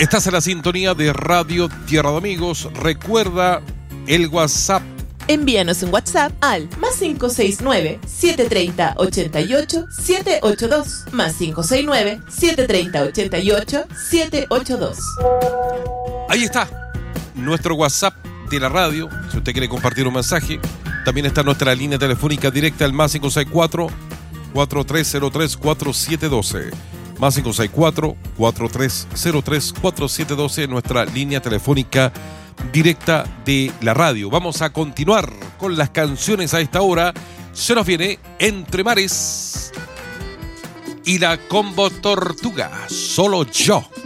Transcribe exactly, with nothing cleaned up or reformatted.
Estás en la sintonía de Radio Tierra de Amigos. Recuerda el WhatsApp. Envíanos un WhatsApp al más cinco seis nueve, siete tres cero, ocho ocho, siete ocho dos, más cinco seis nueve, siete tres cero, ocho ocho, siete ocho dos. Ahí está nuestro WhatsApp de la radio, si usted quiere compartir un mensaje. También está nuestra línea telefónica directa al más cinco seis cuatro, cuatro tres cero tres, cuatro siete uno dos. Más cinco seis cuatro, cuatro tres cero tres, cuatro siete uno dos, nuestra línea telefónica directa de la radio. Vamos a continuar con las canciones a esta hora. Se nos viene Entre Mares y la Combo Tortuga, Solo Yo.